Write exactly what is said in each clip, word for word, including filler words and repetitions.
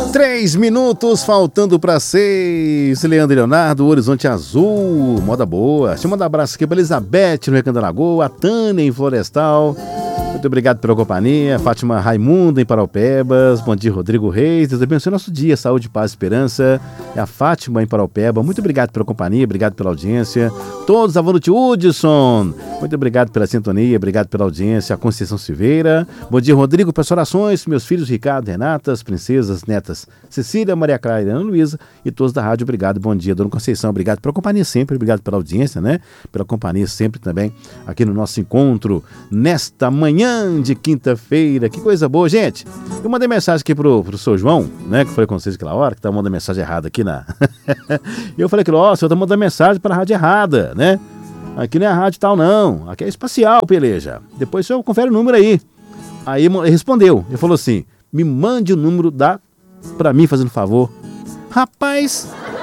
Três minutos faltando para seis. Leandro e Leonardo, Horizonte Azul, moda boa. Deixa eu mandar um abraço aqui para Elizabeth no Recanto da Lagoa, a Tânia em Florestal. Muito obrigado pela companhia. Fátima Raimundo em Paraupebas. Bom dia, Rodrigo Reis. Deus abençoe nosso dia. Saúde, paz e esperança. É a Fátima em Paraupeba. Muito obrigado pela companhia. Obrigado pela audiência. Todos, a Volute Hudson. Muito obrigado pela sintonia. Obrigado pela audiência. A Conceição Silveira. Bom dia, Rodrigo. Peço orações. Meus filhos Ricardo, Renata, as princesas, netas Cecília, Maria Clara e Ana Luísa. E todos da rádio. Obrigado. Bom dia, Dona Conceição. Obrigado pela companhia sempre. Obrigado pela audiência, né? Pela companhia sempre também aqui no nosso encontro nesta manhã de quinta-feira. Que coisa boa, gente. Eu mandei mensagem aqui pro, pro seu João, né, que falei com vocês aquela hora, que tá mandando mensagem errada aqui na... eu falei que, ó, o senhor tá mandando mensagem para a rádio errada, né? Aqui não é a rádio tal, não. Aqui é espacial, peleja. Depois o senhor confere o número aí. Aí ele respondeu. Ele falou assim, me mande o número da... pra mim, fazendo favor. Rapaz...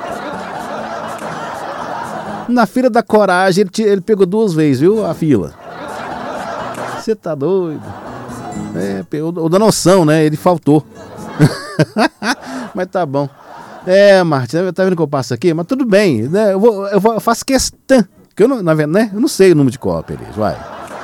Na fila da coragem, ele, te, ele pegou duas vezes, viu, a fila. Você tá doido? É, o, o da noção, né? Ele faltou. Mas tá bom. É, Martin, tá vendo que eu passo aqui? Mas tudo bem, né? Eu, vou, eu, vou, eu faço questão. Que eu não, na verdade, né? Eu não sei o número de copa, eles, vai.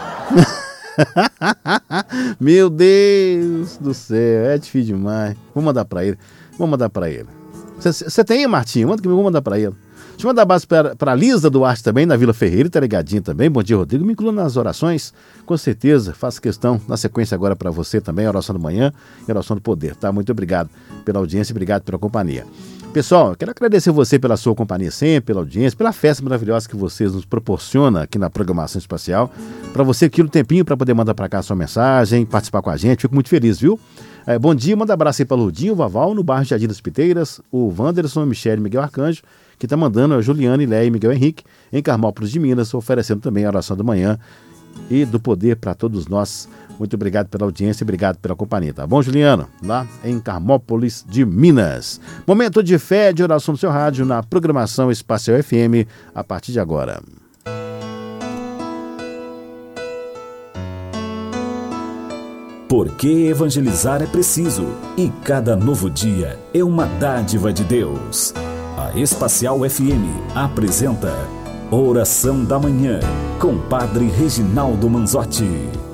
Meu Deus do céu, é difícil demais. Vou mandar pra ele. Vou mandar pra ele. Você tem, Martinho? Manda que eu vou mandar pra ele. Deixa eu mandar base para a Lisa Duarte também, na Vila Ferreira, tá ligadinho também. Bom dia, Rodrigo. Me inclua nas orações, com certeza. Faço questão, na sequência agora para você também, a oração da manhã e a oração do poder, tá? Muito obrigado pela audiência, obrigado pela companhia. Pessoal, eu quero agradecer você pela sua companhia sempre, pela audiência, pela festa maravilhosa que vocês nos proporcionam aqui na programação espacial. Para você aqui no tempinho para poder mandar para cá a sua mensagem, participar com a gente, fico muito feliz, viu? É, bom dia, manda abraço aí para o Ludinho, o Vaval, no bairro Jardim das Piteiras, o Wanderson, Michele e Miguel Arcanjo, que está mandando a Juliana, Iléia e Miguel Henrique, em Carmópolis de Minas, oferecendo também a oração da manhã e do poder para todos nós. Muito obrigado pela audiência e obrigado pela companhia, tá bom, Juliano? Lá em Carmópolis de Minas. Momento de fé, de oração do seu rádio, na programação Espacial F M, a partir de agora. Porque evangelizar é preciso e cada novo dia é uma dádiva de Deus. A Espacial F M apresenta Oração da Manhã com Padre Reginaldo Manzotti.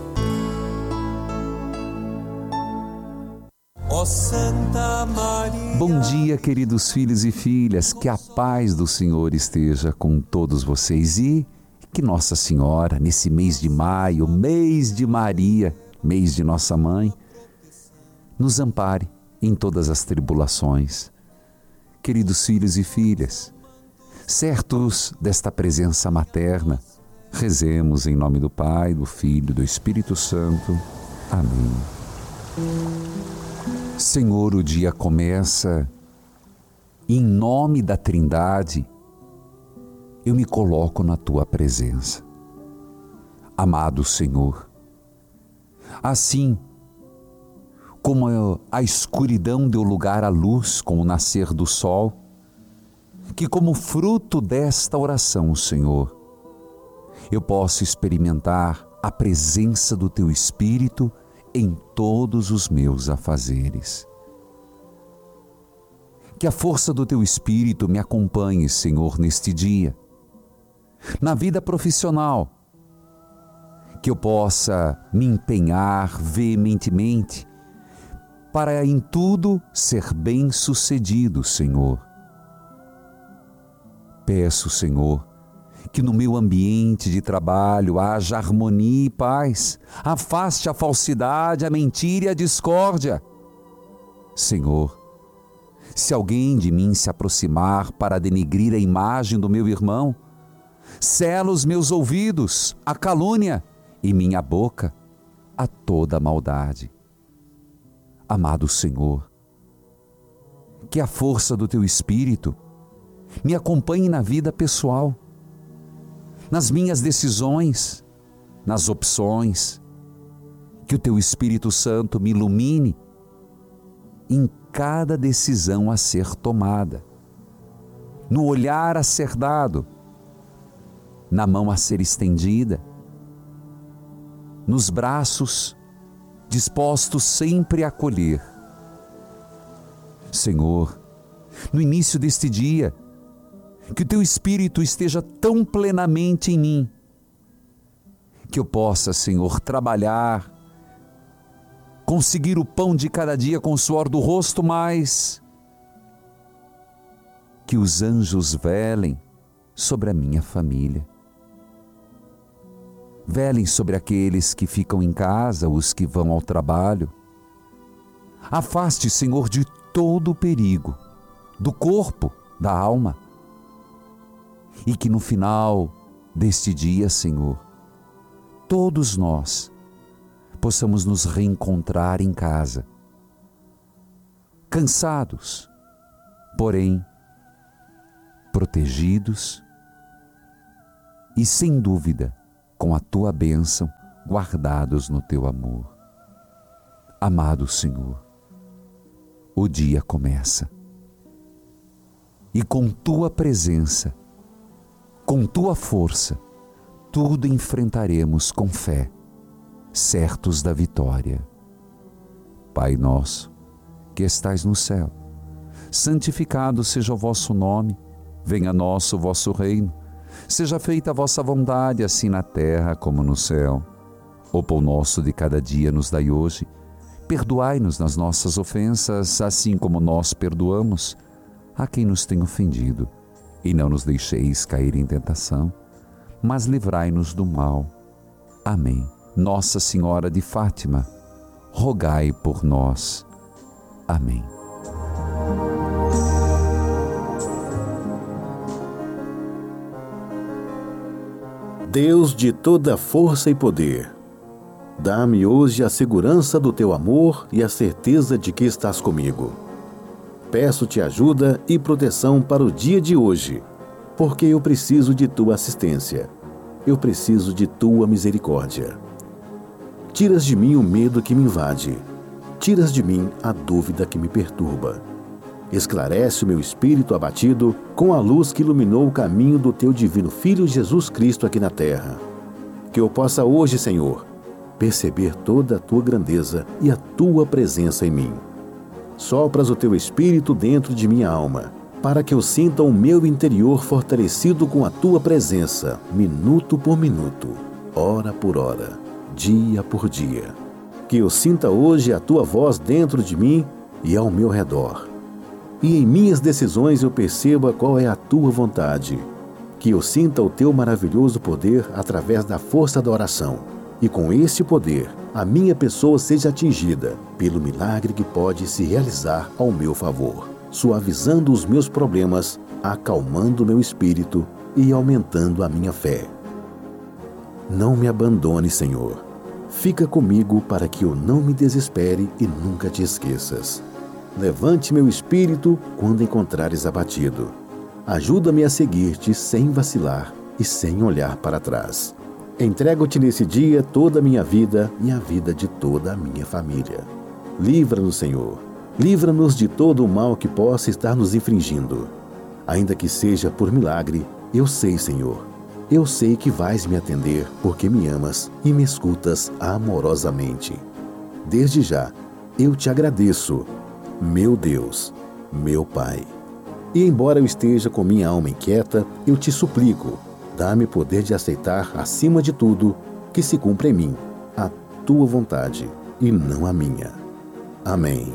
Ó Santa Maria. Bom dia, queridos filhos e filhas, que a paz do Senhor esteja com todos vocês e que Nossa Senhora, nesse mês de maio, mês de Maria, mês de Nossa Mãe, nos ampare em todas as tribulações. Queridos filhos e filhas, certos desta presença materna, rezemos em nome do Pai, do Filho e do Espírito Santo. Amém. Senhor, o dia começa, em nome da Trindade, eu me coloco na Tua presença. Amado Senhor, assim como a escuridão deu lugar à luz com o nascer do sol, que como fruto desta oração, Senhor, eu posso experimentar a presença do Teu Espírito em todos os meus afazeres. Que a força do Teu Espírito me acompanhe, Senhor, neste dia, na vida profissional, que eu possa me empenhar veementemente para em tudo ser bem-sucedido, Senhor. Peço, Senhor, que no meu ambiente de trabalho haja harmonia e paz, afaste a falsidade, a mentira e a discórdia. Senhor, se alguém de mim se aproximar para denegrir a imagem do meu irmão, sela os meus ouvidos à calúnia e minha boca a toda maldade. Amado Senhor, que a força do Teu Espírito me acompanhe na vida pessoal, nas minhas decisões, nas opções, que o Teu Espírito Santo me ilumine em cada decisão a ser tomada, no olhar a ser dado, na mão a ser estendida, nos braços dispostos sempre a acolher. Senhor, no início deste dia, que o Teu Espírito esteja tão plenamente em mim, que eu possa, Senhor, trabalhar, conseguir o pão de cada dia com o suor do rosto, mas que os anjos velem sobre a minha família. Velem sobre aqueles que ficam em casa, os que vão ao trabalho. Afaste, Senhor, de todo o perigo, do corpo, da alma. E que no final deste dia, Senhor, todos nós possamos nos reencontrar em casa, cansados, porém protegidos e, sem dúvida, com a Tua bênção, guardados no Teu amor. Amado Senhor, o dia começa e com Tua presença, com Tua força, tudo enfrentaremos com fé, certos da vitória. Pai nosso, que estais no céu, santificado seja o vosso nome, venha a nós o vosso reino, seja feita a vossa vontade, assim na terra como no céu. O pão nosso de cada dia nos dai hoje, perdoai-nos nas nossas ofensas, assim como nós perdoamos a quem nos tem ofendido, e não nos deixeis cair em tentação, mas livrai-nos do mal. Amém. Nossa Senhora de Fátima, rogai por nós. Amém. Deus de toda força e poder, dá-me hoje a segurança do Teu amor e a certeza de que estás comigo. Peço-te ajuda e proteção para o dia de hoje, porque eu preciso de Tua assistência. Eu preciso de Tua misericórdia. Tiras de mim o medo que me invade. Tiras de mim a dúvida que me perturba. Esclarece o meu espírito abatido com a luz que iluminou o caminho do Teu divino Filho Jesus Cristo aqui na terra. Que eu possa hoje, Senhor, perceber toda a Tua grandeza e a Tua presença em mim. Sopras o Teu Espírito dentro de minha alma, para que eu sinta o meu interior fortalecido com a Tua presença, minuto por minuto, hora por hora, dia por dia. Que eu sinta hoje a Tua voz dentro de mim e ao meu redor. E em minhas decisões eu perceba qual é a Tua vontade. Que eu sinta o Teu maravilhoso poder através da força da oração. E com esse poder, a minha pessoa seja atingida pelo milagre que pode se realizar ao meu favor, suavizando os meus problemas, acalmando meu espírito e aumentando a minha fé. Não me abandone, Senhor. Fica comigo para que eu não me desespere e nunca te esqueças. Levante meu espírito quando encontrares abatido. Ajuda-me a seguir-te sem vacilar e sem olhar para trás. Entrego-te nesse dia toda a minha vida e a vida de toda a minha família. Livra-nos, Senhor. Livra-nos de todo o mal que possa estar nos infringindo. Ainda que seja por milagre, eu sei, Senhor. Eu sei que vais me atender porque me amas e me escutas amorosamente. Desde já, eu te agradeço, meu Deus, meu Pai. E embora eu esteja com minha alma inquieta, eu te suplico, dá-me poder de aceitar, acima de tudo, que se cumpra em mim a Tua vontade e não a minha. Amém.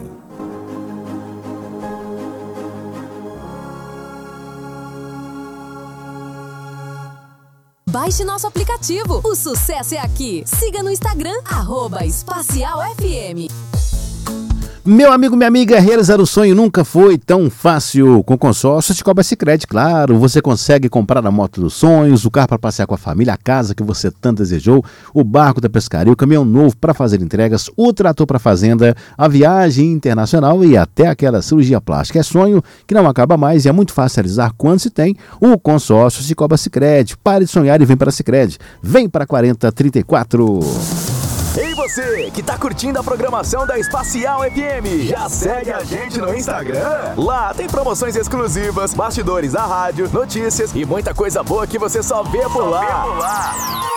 Baixe nosso aplicativo. O sucesso é aqui. Siga no Instagram, arroba Espacial F M. Meu amigo, minha amiga, realizar o sonho nunca foi tão fácil. Com consórcio Cicobi Sicredi, claro, você consegue comprar a moto dos sonhos, o carro para passear com a família, a casa que você tanto desejou, o barco da pescaria, o caminhão novo para fazer entregas, o trator para fazenda, a viagem internacional e até aquela cirurgia plástica. É sonho que não acaba mais e é muito fácil realizar quando se tem o consórcio Cicobi Sicredi. Pare de sonhar e vem para a Sicredi. Vem para quarenta trinta e quatro. Ei você, que tá curtindo a programação da Espacial F M, já segue a gente no Instagram? Lá tem promoções exclusivas, bastidores da rádio, notícias e muita coisa boa que você só vê por lá.